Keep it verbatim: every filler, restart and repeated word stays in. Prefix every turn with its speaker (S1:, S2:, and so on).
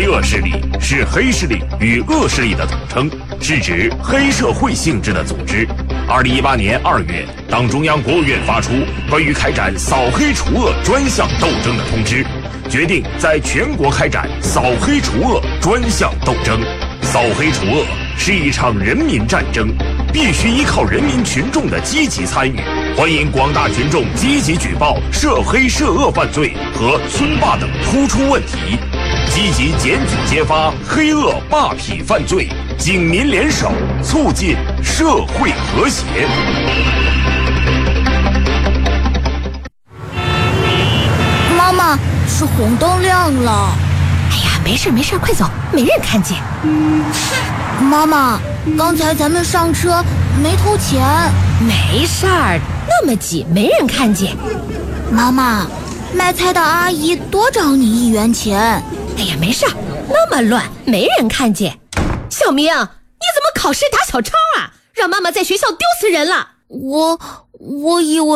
S1: 恶势力是黑势力与恶势力的统称，是指黑社会性质的组织。二零一八年二月，党中央、国务院发出关于开展扫黑除恶专项斗争的通知，决定在全国开展扫黑除恶专项斗争。扫黑除恶是一场人民战争，必须依靠人民群众的积极参与。欢迎广大群众积极举报涉黑涉恶犯罪和村霸等突出问题，积极检举揭发黑恶霸痞犯罪，警民联手，促进社会和谐。
S2: 妈妈，是红灯亮了。
S3: 哎呀，没事没事，快走，没人看见。
S2: 妈妈，刚才咱们上车没偷钱。
S3: 没事儿，那么挤没人看见。
S2: 妈妈，卖菜的阿姨多找你一元钱。
S3: 哎呀，没事儿，那么乱没人看见。小明，你怎么考试打小抄啊？让妈妈在学校丢死人了。
S2: 我我以为